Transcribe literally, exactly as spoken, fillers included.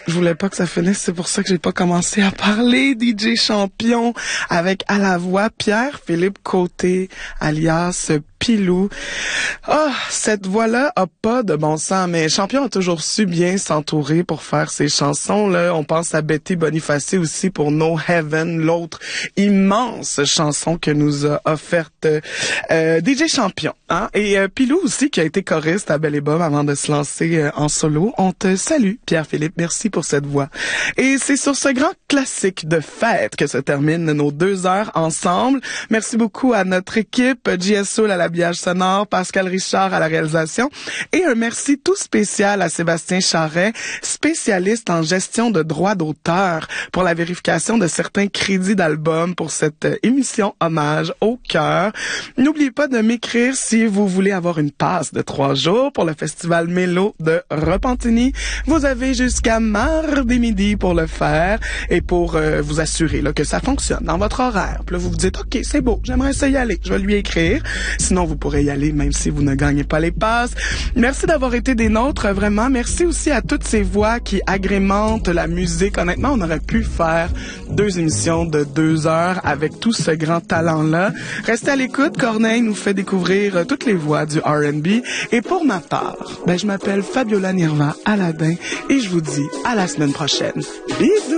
Je voulais pas que ça finisse, c'est pour ça que j'ai pas commencé à parler. D J Champion avec à la voix Pierre-Philippe Côté, alias Pilou. Ah, oh, cette voix-là a pas de bon sens, mais Champion a toujours su bien s'entourer pour faire ses chansons, là. On pense à Betty Boniface aussi pour No Heaven, l'autre immense chanson que nous a offerte euh, D J Champion, hein. Et euh, Pilou aussi, qui a été choriste à Belle et Bob avant de se lancer euh, en solo. On te salue, Pierre-Philippe. Merci pour cette voix. Et c'est sur ce grand classique de fête que se terminent nos deux heures ensemble. Merci beaucoup à notre équipe, J S O à l'habillage sonore, Pascal Richard à la réalisation, et un merci tout spécial à Sébastien Charret, spécialiste en gestion de droits d'auteur, pour la vérification de certains crédits d'albums pour cette émission hommage au cœur. N'oubliez pas de m'écrire si vous voulez avoir une passe de trois jours pour le festival Mélo de Repentigny. Vous avez jusqu'à mardi midi pour le faire et pour euh, vous assurer là, que ça fonctionne dans votre horaire. Puis là, vous vous dites, OK, c'est beau, j'aimerais ça y aller. Je vais lui écrire. Sinon, vous pourrez y aller même si vous ne gagnez pas les passes. Merci d'avoir été des nôtres, vraiment. Merci aussi à toutes ces voix qui agrémentent la musique. Honnêtement, on aurait pu faire deux émissions de deux heures avec tout ce grand talent-là. Restez à l'écoute. Corneille nous fait découvrir toutes les voix du R and B. Et pour ma part, ben, je m'appelle Fabiola Nirva Aladin et je vous dis à la semaine prochaine. Bisous!